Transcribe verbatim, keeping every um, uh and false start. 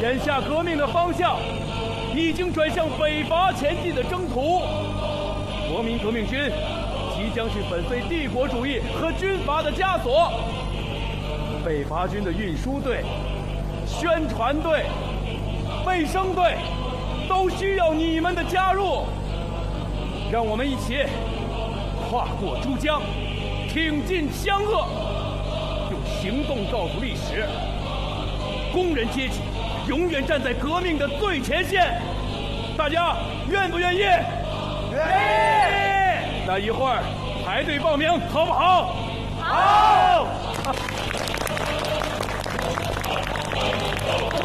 眼下革命的方向已经转向北伐前进的征途，国民革命军即将是粉碎帝国主义和军阀的枷锁。北伐军的运输队、宣传队、卫生队都需要你们的加入，让我们一起跨过珠江，挺进湘鄂，用行动告诉历史，工人阶级永远站在革命的最前线。大家愿不愿意？ 愿意。 那一会儿排队报名，好不好？ 好。 好